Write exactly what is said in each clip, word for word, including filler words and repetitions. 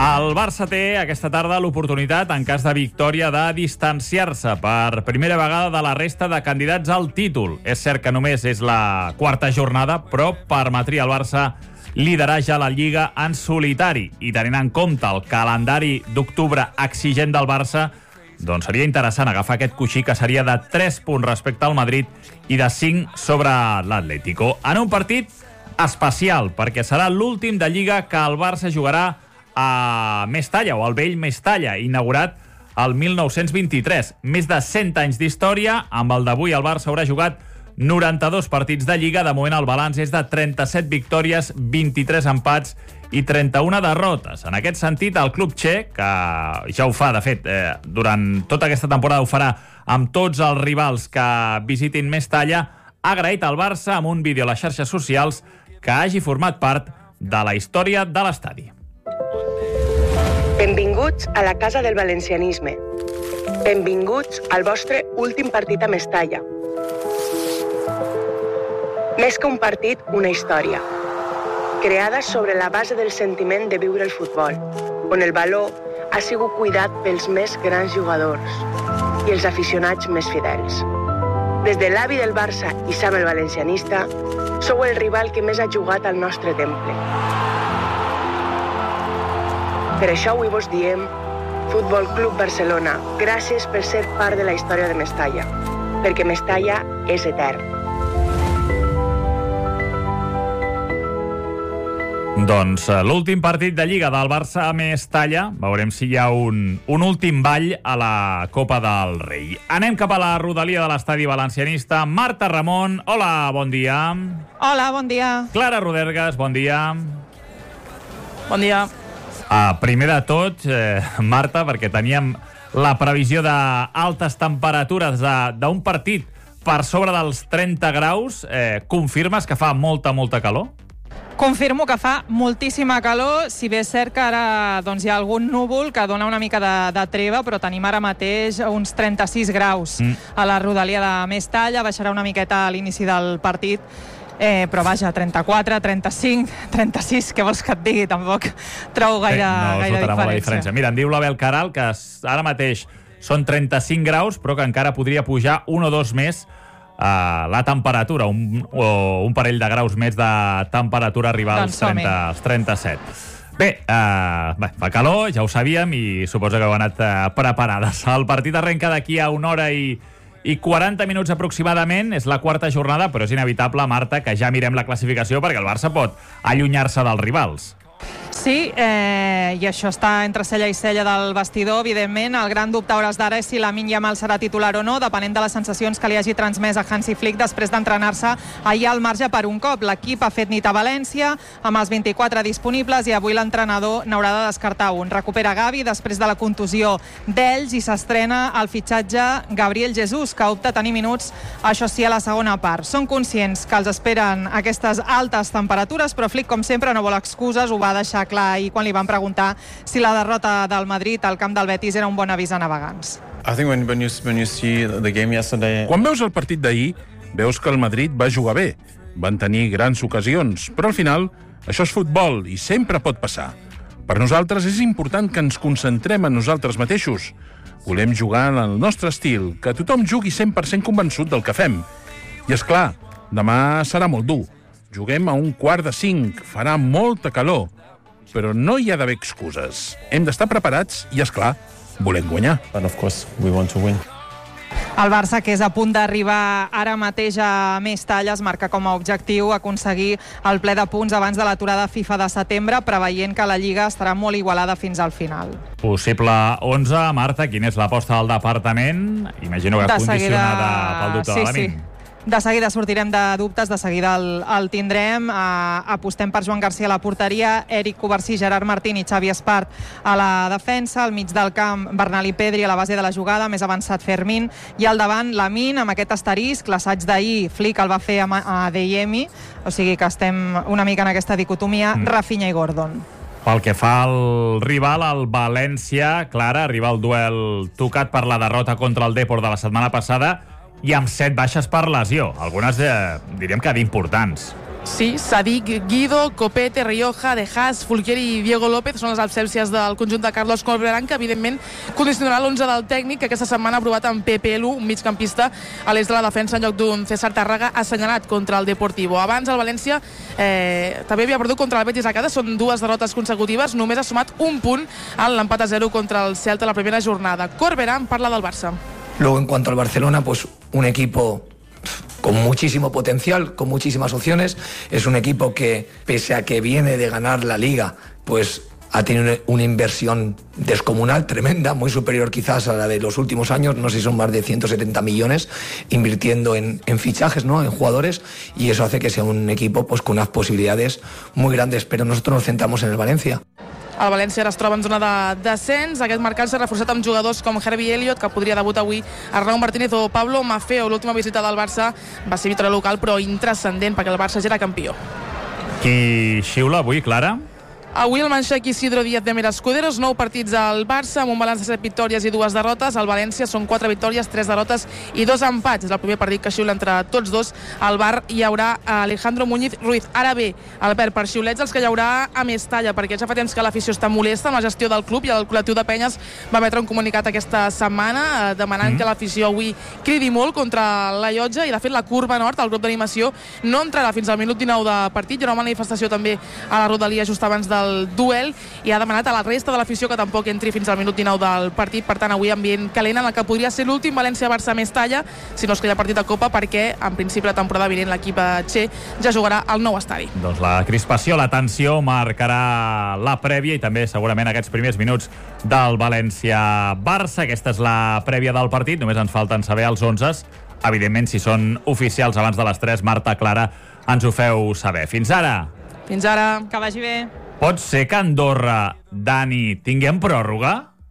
El Barça té aquesta tarda l'oportunitat, en cas de victòria, de distanciar-se per primera vegada de la resta de candidats al títol. És cert que només és la quarta jornada, però permetria al Barça liderar ja la Lliga en solitari. I tenint en compte el calendari d'octubre exigent del Barça, doncs seria interessant agafar aquest coixí, que seria de tres punts respecte al Madrid i de cinc sobre l'Atlético. En un partit especial, perquè serà l'últim de Lliga que el Barça jugarà a Mestalla, o al vell Mestalla, inaugurat el mil nou-cents vint-i-tres. Més de cent anys d'història. Amb el d'avui el Barça haurà jugat noranta-dos partits de Lliga. De moment el balanç és de trenta-set victòries, vint-i-tres empats i trenta-una derrotes. En aquest sentit, el club txec, que ja ho fa, de fet, eh, durant tota aquesta temporada ho farà amb tots els rivals que visitin Mestalla, ha agraït al Barça amb un vídeo a les xarxes socials que hagi format part de la història de l'estadi. Benvinguts a la casa del valencianisme. Benvinguts al vostre últim partit a Mestalla. Més que un partit, una història. Creada sobre la base del sentiment de viure el futbol, on el valor ha sigut cuidat pels més grans jugadors i els aficionats més fidels. Des de l'avi del Barça i Sam el valencianista, sou el rival que més ha jugat al nostre temple. Per això avui vos diem Futbol Club Barcelona, gràcies per ser part de la història de Mestalla, perquè Mestalla és etern. Doncs l'últim partit de Lliga del Barça a Mestalla. Veurem si hi ha un, un últim ball a la Copa del Rei. Anem cap a la rodalia de l'estadi valencianista. Marta Ramon, hola, bon dia. Hola, bon dia. Clara Rodergas, bon dia. Bon dia. Uh, primer de tot, eh, Marta, perquè teníem la previsió d'altes temperatures d'un partit per sobre dels trenta graus, eh, confirmes que fa molta, molta calor? Confirmo que fa moltíssima calor, si bé és cert que ara doncs, hi ha algun núvol que dona una mica de, de treva, però tenim ara mateix uns trenta-sis graus mm. a la rodalia de Mestalla, baixarà una miqueta a l'inici del partit, Eh, però vaja, trenta-quatre, trenta-cinc, trenta-sis, què vols que et digui? Tampoc trobo gaire, eh, no, gaire diferència. diferència. Mira, em diu l'Abel Caral que ara mateix són trenta-cinc graus, però que encara podria pujar un o dos més uh, la temperatura, un, o un parell de graus més de temperatura, arribar als, doncs trenta, als trenta-set. Bé, uh, bé, fa calor, ja ho sabíem, i suposo que heu anat uh, preparades. El partit arrenca d'aquí a una hora i I quaranta minuts aproximadament, és la quarta jornada, però és inevitable, Marta, que ja mirem la classificació, perquè el Barça pot allunyar-se dels rivals. Sí, eh, i això està entre cella i cella del vestidor, evidentment. El gran dubte a hores d'ara és si Lamine Yamal serà titular o no, depenent de les sensacions que li hagi transmès a Hansi Flick després d'entrenar-se ahir al marge per un cop. L'equip ha fet nit a València, amb els vint-i-quatre disponibles, i avui l'entrenador n'haurà de descartar un. Recupera Gavi després de la contusió d'Ells i s'estrena el fitxatge Gabriel Jesús, que opta a tenir minuts, això sí, a la segona part. Són conscients que els esperen aquestes altes temperatures, però Flick, com sempre, no vol excuses, ho va deixar clar ahir quan li van preguntar si la derrota del Madrid al camp del Betis era un bon avís a navegants. When, when you, when you see the game yesterday... Quan veus el partit d'ahir, veus que el Madrid va jugar bé. Van tenir grans ocasions, però al final això és futbol i sempre pot passar. Per nosaltres és important que ens concentrem en nosaltres mateixos. Volem jugar en el nostre estil, que tothom jugui cent per cent convençut del que fem. I és clar, demà serà molt dur. Juguem a un quart de cinc, farà molta calor, però no hi ha d'haver excuses. Hem d'estar preparats i, és clar, volem guanyar. But of course, we want to win. El Barça, que és a punt d'arribar ara mateix a Mestalla, es marca com a objectiu aconseguir el ple de punts abans de l'aturada FIFA de setembre, preveient que la Lliga estarà molt igualada fins al final. Possible onze, Marta, quina és l'aposta del departament? Imagino que de condicionada seguida... pel dubte sí, de Lamine. Sí. De seguida sortirem de dubtes, de seguida el, el tindrem. Uh, apostem per Joan Garcia a la porteria, Eric Covarsí, Gerard Martín i Xavi Espart a la defensa, al mig del camp Bernal i Pedri a la base de la jugada, més avançat Fermín, i al davant Lamine, amb aquest asterisc, l'assaig d'ahir Flick el va fer a, a Deyemi, o sigui que estem una mica en aquesta dicotomia, mm. Rafinha i Gordon. Pel que fa al rival, el València, Clara, arriba el duel tocat per la derrota contra el Depor de la setmana passada, i amb set baixes per lesió, algunes eh, diríem que d'importants. Sí, Sadik, Guido, Copete, Rioja, De Haas, Fulquieri i Diego López són les absències del conjunt de Carlos Corberán, que evidentment condicionarà l'onze del tècnic, que aquesta setmana ha aprovat amb Pepe Elu, un migcampista a l'est de la defensa en lloc d'un César Tárraga assenyalat contra el Deportivo. Abans el València eh, també havia perdut contra el Betis a casa, són dues derrotes consecutives, només ha sumat un punt en l'empat a zero contra el Celta la primera jornada. Corberán parla del Barça. Luego, en cuanto al Barcelona, pues un equipo con muchísimo potencial, con muchísimas opciones. Es un equipo que, pese a que viene de ganar la Liga, pues ha tenido una inversión descomunal, tremenda, muy superior quizás a la de los últimos años. No sé si son más de ciento setenta millones invirtiendo en, en fichajes, ¿no?, en jugadores, y eso hace que sea un equipo pues con unas posibilidades muy grandes, pero nosotros nos centramos en el Valencia. El València ara es troba en zona de descens. Aquest mercat s'ha reforçat amb jugadors com Herbie Elliott, que podria debutar avui, Arnau Martínez o Pablo Maffeo. L'última visita del Barça va ser victòria local, però intrascendent, perquè el Barça ja era campió. Qui xiula avui, Clara? Avui el manxec Isidro Díaz de Merascuderos, nou partits al Barça, amb un balanç de set victòries i dues derrotes. Al València són quatre victòries, tres derrotes i dos empats. És el primer partit que xiula entre tots dos. Al bar hi haurà Alejandro Muñiz Ruiz. Ara bé, Albert, per xiulets els que hi haurà a Mestalla, perquè ja fa temps que l'afició està molesta amb la gestió del club, i el col·lectiu de Penyes va emetre un comunicat aquesta setmana eh, demanant mm. que l'afició avui cridi molt contra la llotja, i de fet la Curva Nord, el grup d'animació, no entrarà fins al minut dinou de partit. Hi haurà una manifestació també a la Rodalia just abans del el duel, i ha demanat a la resta de l'afició que tampoc entri fins al minut dinou del partit. Per tant, avui ambient calent en el que podria ser l'últim València-Barça a Mestalla, si no és que hi ha partit de Copa, perquè en principi la temporada vinent l'equip Che ja jugarà al nou estadi. Doncs la crispació, la tensió marcarà la prèvia i també segurament aquests primers minuts del València-Barça. Aquesta és la prèvia del partit, només ens falten saber els onzes. Evidentment, si són oficials abans de les tres, Marta, Clara, ens ho feu saber. Fins ara! Fins ara! Que vagi bé! Pot ser que Andorra, Dani, tinguem pròrroga?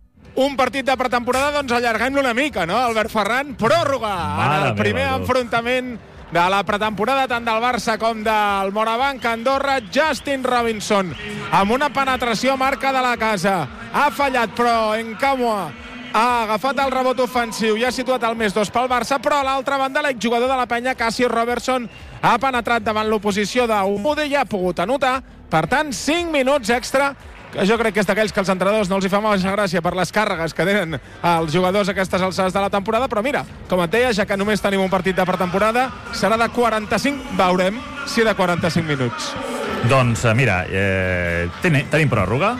Un partit de pretemporada, doncs allarguem-lo una mica, no? Albert Ferran, pròrroga Mare en el primer meva, enfrontament de la pretemporada, tant del Barça com del Morabanc. Andorra, Justin Robinson, amb una penetració marca de la casa. Ha fallat, però Encamoa ha agafat el rebot ofensiu i ha situat el més dos pel Barça, però a l'altra banda l'exjugador de la penya, Cassio Robertson, ha penetrat davant l'oposició d'Umude i ha pogut anotar. Per tant, cinc minuts extra, que jo crec que és d'aquells que els entrenadors no els hi fa massa gràcia per les càrregues que tenen els jugadors a aquestes alçades de la temporada, però mira, com et deia, ja que només tenim un partit de pretemporada, serà de quaranta-cinc, veurem si de quaranta-cinc minuts. Doncs mira, eh, ten tenim pròrroga,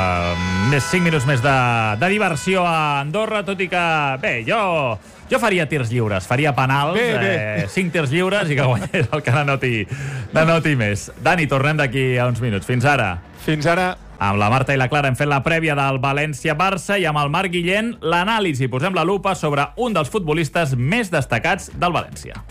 uh, més cinc minuts més de, de diversió a Andorra, tot i que, bé, jo... Jo faria tirs lliures, faria penals, bé, bé. Eh, cinc tirs lliures i que guanyés el que n'anoti n'anoti més. Dani, tornem d'aquí a uns minuts. Fins ara. Fins ara. Amb la Marta i la Clara hem fet la prèvia del València-Barça i amb el Marc Guillén l'anàlisi. Posem la lupa sobre un dels futbolistes més destacats del València.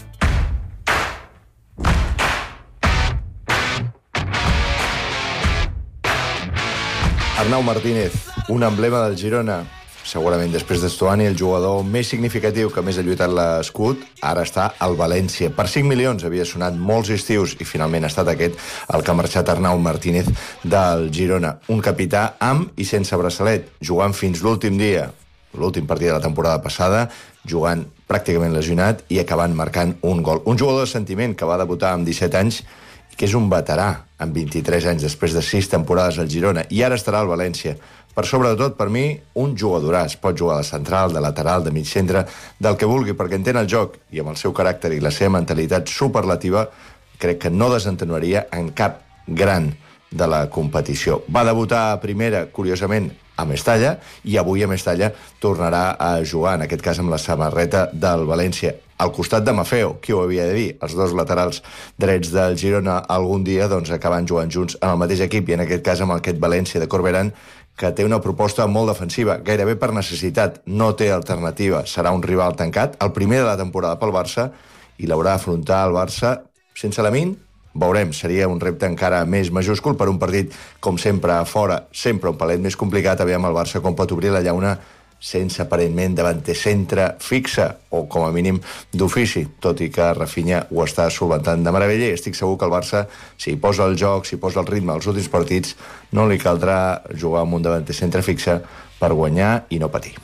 Arnau Martínez, un emblema del Girona. Segurament després d'Estuani, el jugador més significatiu que més ha lluitat l'escut, ara està al València. Per cinc milions havia sonat molts estius i finalment ha estat aquest el que ha marxat Arnau Martínez del Girona. Un capità amb i sense braçalet, jugant fins l'últim dia, l'últim partit de la temporada passada, jugant pràcticament lesionat i acabant marcant un gol. Un jugador de sentiment que va debutar amb disset anys i que és un veterà amb vint-i-tres anys després de sis temporades al Girona i ara estarà al València. Per sobre de tot, per mi, un jugadoràs. Pot jugar de central, de lateral, de mig centre, del que vulgui, perquè entén el joc i amb el seu caràcter i la seva mentalitat superlativa crec que no desentenuaria en cap gran de la competició. Va debutar a primera, curiosament, a Mestalla, i avui a Mestalla tornarà a jugar, en aquest cas amb la samarreta del València, al costat de Maffeo, qui ho havia de dir? Els dos laterals drets del Girona algun dia doncs, acaben jugant junts en el mateix equip, i en aquest cas amb aquest València de Corberán, que té una proposta molt defensiva, gairebé per necessitat, no té alternativa, serà un rival tancat, el primer de la temporada pel Barça, i l'haurà d'afrontar el Barça sense Lamine. Veurem, seria un repte encara més majúscul per un partit, com sempre, a fora, sempre un palet més complicat. Aviam el Barça com pot obrir la llauna sense aparentment davanter centre fixa, o com a mínim d'ofici, tot i que Rafinha ho està solventant de meravella, i estic segur que el Barça, si posa el joc, si posa el ritme als últims partits, no li caldrà jugar amb un davanter centre fixa per guanyar i no patir.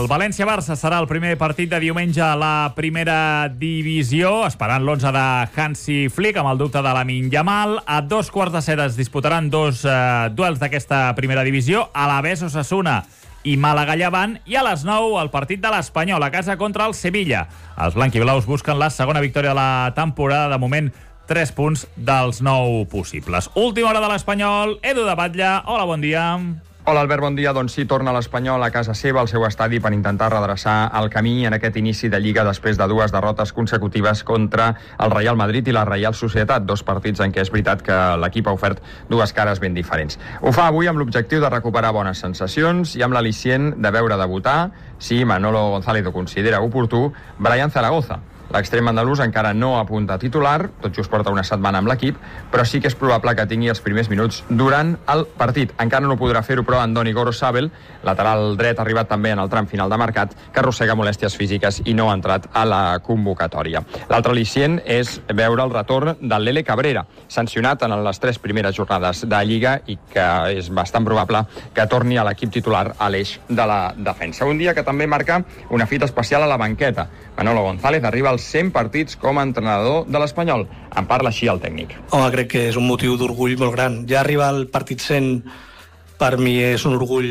El València-Barça serà el primer partit de diumenge a la primera divisió, esperant l'onze de Hansi Flick amb el dubte de Lamine Yamal. A dos quarts de set es disputaran dos eh, duels d'aquesta primera divisió, Alavés Osasuna i Màlaga-Llevant, i a les nou el partit de l'Espanyol a casa contra el Sevilla. Els blanquiblaus busquen la segona victòria de la temporada, de moment tres punts dels nou possibles. Última hora de l'Espanyol, Edu de Batlle, hola, bon dia. Hola, Albert, bon dia. Doncs sí, torna l'Espanyol a casa seva, al seu estadi, per intentar redreçar el camí en aquest inici de Lliga després de dues derrotes consecutives contra el Real Madrid i la Reial Societat, dos partits en què és veritat que l'equip ha ofert dues cares ben diferents. Ho fa avui amb l'objectiu de recuperar bones sensacions i amb l'al·licient de veure debutar, si Manolo González ho considera oportú, Brian Zaragoza. L'extrem andalús encara no apunta titular, tot just porta una setmana amb l'equip, però sí que és probable que tingui els primers minuts durant el partit. Encara no podrà fer-ho, però, Andoni Gorosabel, lateral dret, ha arribat també en el tram final de mercat, que arrossega molèsties físiques i no ha entrat a la convocatòria. L'altre al·licient és veure el retorn del Lele Cabrera, sancionat en les tres primeres jornades de Lliga i que és bastant probable que torni a l'equip titular a l'eix de la defensa. Un dia que també marca una fita especial a la banqueta. Manolo González arriba als cent partits com a entrenador de l'Espanyol. En parla així el tècnic. Home, crec que és un motiu d'orgull molt gran. Ja arribar al partit cent per mi és un orgull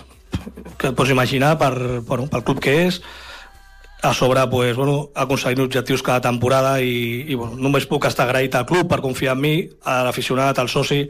que et pots imaginar per, bueno, pel club que és. A sobre, pues, bueno, aconseguint objectius cada temporada i, i bueno, només puc estar agraït al club per confiar en mi, a l'aficionat, al soci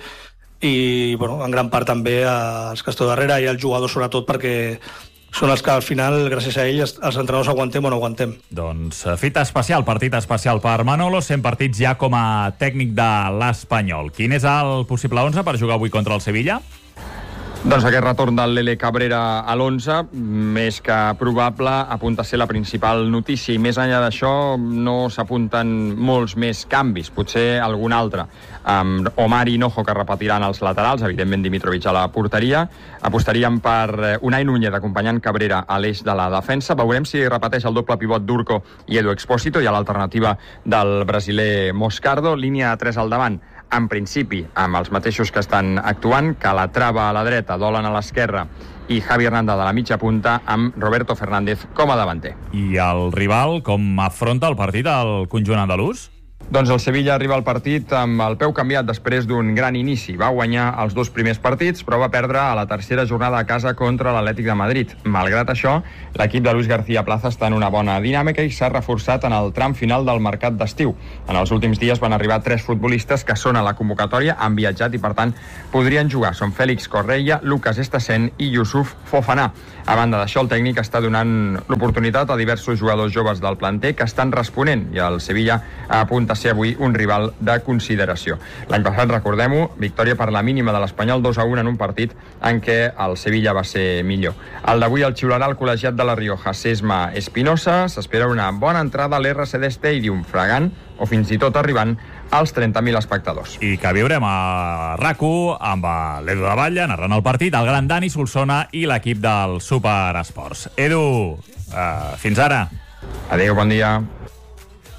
i bueno, en gran part també als que esteu darrere i als jugadors sobretot, perquè són els que al final, gràcies a ells, els entrenadors aguantem o no aguantem. Doncs fita especial, partit especial per Manolo, cent partits ja com a tècnic de l'Espanyol. Quin és el possible onze per jugar avui contra el Sevilla? Doncs aquest retorn del Lele Cabrera a l'onze, més que probable, apunta a ser la principal notícia, i més enllà d'això no s'apunten molts més canvis, potser algun altre. Amb Omar i Hinojo, que repetiran els laterals, evidentment Dimitrovic a la porteria. Apostaríem per Unai Núñez acompanyant Cabrera a l'eix de la defensa. Veurem si repeteix el doble pivot d'Urco i Edu Expósito. Hi ha l'alternativa del brasiler Moscardo. Línia de tres al davant, en principi, amb els mateixos que estan actuant, Calatrava a la dreta, Dolan a l'esquerra i Javi Hernanda de la mitja punta, amb Roberto Fernández com a davanter. I el rival, com afronta el partit al conjunt andalús? Doncs el Sevilla arriba al partit amb el peu canviat després d'un gran inici. Va guanyar els dos primers partits, però va perdre a la tercera jornada a casa contra l'Atlètic de Madrid. Malgrat això, l'equip de Luis García Plaza està en una bona dinàmica i s'ha reforçat en el tram final del mercat d'estiu. En els últims dies van arribar tres futbolistes que són a la convocatòria, han viatjat i, per tant, podrien jugar. Són Félix Correia, Lucas Estasen i Youssouf Fofana. A banda d'això, el tècnic està donant l'oportunitat a diversos jugadors joves del planter que estan responent, i el Sevilla apunta a ser avui un rival de consideració. L'any passat, recordem-ho, victòria per la mínima de l'Espanyol dos a un en un partit en què el Sevilla va ser millor. El d'avui el xiularà el col·legiat de la Rioja, Sesma Espinosa. S'espera una bona entrada a l'R C D Stadium, fregant o fins i tot arribant als trenta mil espectadors. I que viurem a RAC u amb l'Edu de Batlle narrant el partit, el gran Dani Solsona i l'equip del Superesports. Edu, uh, fins ara. Adéu, bon dia.